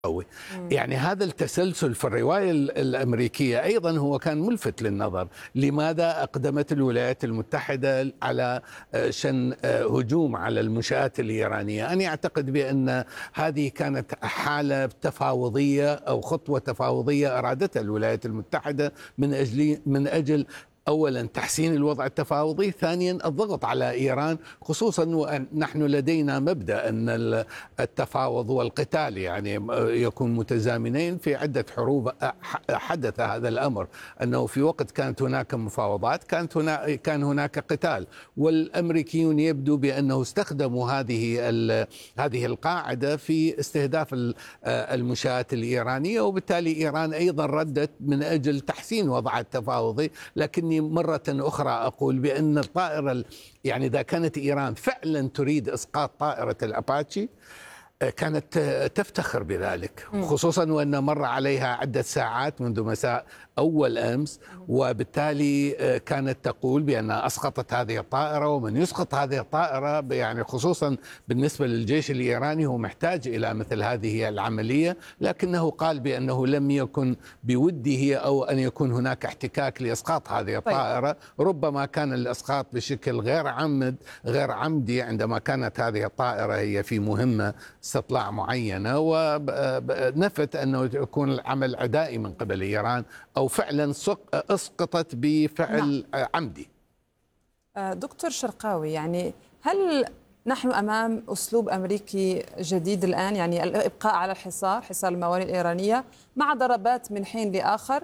قوي. يعني هذا التسلسل في الرواية الأمريكية أيضا هو كان ملفت للنظر. لماذا أقدمت الولايات المتحدة على شن هجوم على المنشآت الإيرانية؟ أنا أعتقد بأن هذه كانت حالة تفاوضية أو خطوة تفاوضية أرادتها الولايات المتحدة من أجل أولا تحسين الوضع التفاوضي، ثانيا الضغط على إيران، خصوصا ونحن لدينا مبدأ أن التفاوض والقتال يعني يكون متزامنين. في عدة حروب حدث هذا الأمر، أنه في وقت كانت هناك مفاوضات كان هناك قتال، والأمريكيون يبدو بأنه استخدموا هذه القاعدة في استهداف المنشآت الإيرانية، وبالتالي إيران أيضا ردت من أجل تحسين وضعها التفاوضي. لكن مرة أخرى أقول بأن الطائرة، يعني إذا كانت إيران فعلا تريد إسقاط طائرة الأباتشي كانت تفتخر بذلك، خصوصا وأن مر عليها عدة ساعات منذ مساء أول أمس، وبالتالي كانت تقول بأنها أسقطت هذه الطائرة. ومن يسقط هذه الطائرة يعني خصوصا بالنسبة للجيش الإيراني هو محتاج إلى مثل هذه العملية، لكنه قال بأنه لم يكن بوده أو أن يكون هناك احتكاك لإسقاط هذه الطائرة. ربما كان الإسقاط بشكل غير عمدي عندما كانت هذه الطائرة هي في مهمة استطلاع معينة، ونفت أنه يكون العمل عدائي من قبل إيران أو فعلا أسقطت بفعل عمدي. دكتور شرقاوي، يعني هل نحن أمام أسلوب أمريكي جديد الآن، يعني الإبقاء على حصار الموانئ الإيرانية مع ضربات من حين لآخر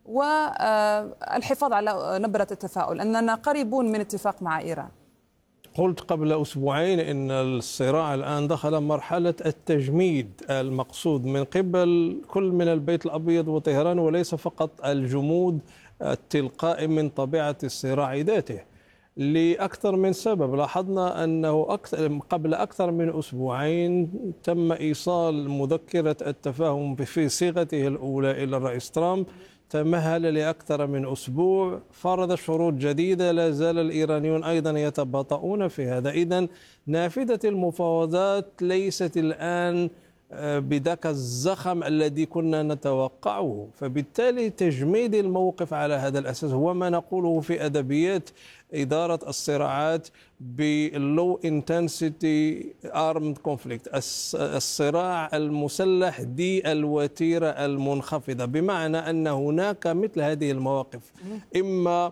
والحفاظ على نبرة التفاؤل أننا قريبون من اتفاق مع إيران؟ قلت قبل أسبوعين إن الصراع الآن دخل مرحلة التجميد المقصود من قبل كل من البيت الأبيض وطهران، وليس فقط الجمود التلقائي من طبيعة الصراع ذاته، لأكثر من سبب. لاحظنا أنه قبل أكثر من أسبوعين تم إيصال مذكرة التفاهم في صيغته الأولى إلى الرئيس ترامب، تمهل لأكثر من أسبوع، فرض شروط جديدة، لا زال الإيرانيون أيضا يتباطؤون في هذا. إذن نافذة المفاوضات ليست الآن بذاك الزخم الذي كنا نتوقعه، فبالتالي تجميد الموقف على هذا الأساس هو ما نقوله في أدبيات إدارة الصراعات باللو انتنسيتي armed conflict، الصراع المسلح ذي الوتيرة المنخفضة، بمعنى أن هناك مثل هذه المواقف إما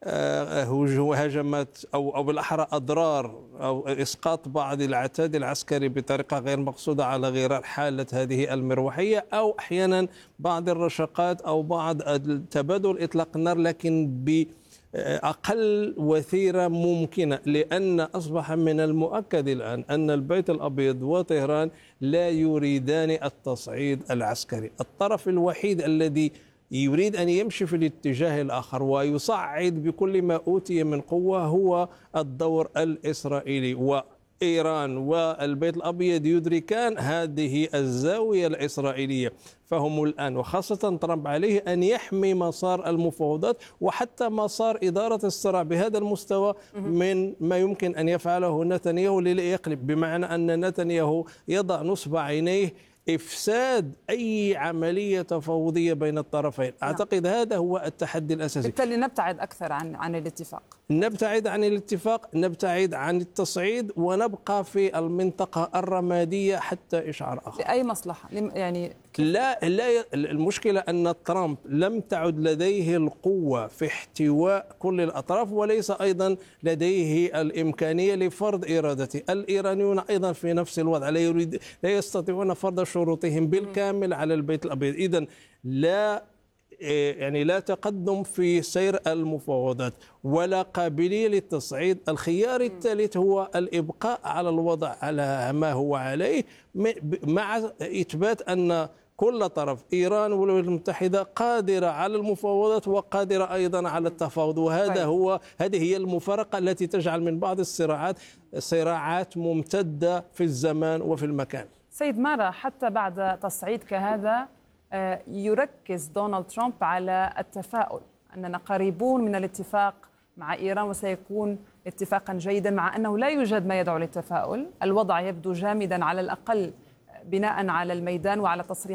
هجمات أو بالأحرى أضرار أو إسقاط بعض العتاد العسكري بطريقة غير مقصودة على غرار حالة هذه المروحية، أو أحيانا بعض الرشقات أو بعض تبادل إطلاق النار، لكن بأقل وثيرة ممكنة، لأن أصبح من المؤكد الآن أن البيت الأبيض وطهران لا يريدان التصعيد العسكري. الطرف الوحيد الذي يريد أن يمشي في الاتجاه الآخر ويصعد بكل ما أوتي من قوة هو الدور الإسرائيلي، وإيران والبيت الأبيض يدركان هذه الزاوية الإسرائيلية، فهم الآن وخاصة ترامب عليه أن يحمي مسار المفاوضات وحتى مسار إدارة الصراع بهذا المستوى من ما يمكن أن يفعله نتنياهو ليقلب، بمعنى أن نتنياهو يضع نصب عينيه إفساد أي عملية تفاوضية بين الطرفين. أعتقد هذا هو التحدي الأساسي. بالتالي نبتعد أكثر عن الاتفاق، نبتعد عن الاتفاق، نبتعد عن التصعيد، ونبقى في المنطقة الرمادية حتى إشعار آخر. لأي مصلحة يعني؟ لا المشكلة أن ترامب لم تعد لديه القوة في احتواء كل الأطراف، وليس أيضا لديه الإمكانية لفرض إرادته. الإيرانيون أيضا في نفس الوضع، لا يستطيعون فرض شروطهم بالكامل على البيت الأبيض. إذن لا تقدم في سير المفاوضات ولا قابلية للتصعيد. الخيار الثالث هو الإبقاء على الوضع على ما هو عليه، مع إثبات أن كل طرف، إيران والولايات المتحدة، قادرة على المفاوضات وقادرة أيضا على التفاوض، هذه هي المفارقة التي تجعل من بعض الصراعات صراعات ممتدة في الزمان وفي المكان. سيد مارا، حتى بعد تصعيد كهذا يركز دونالد ترامب على التفاؤل، أننا قريبون من الاتفاق مع إيران وسيكون اتفاقا جيدا، مع أنه لا يوجد ما يدعو للتفاؤل. الوضع يبدو جامدا على الأقل بناء على الميدان وعلى تصريح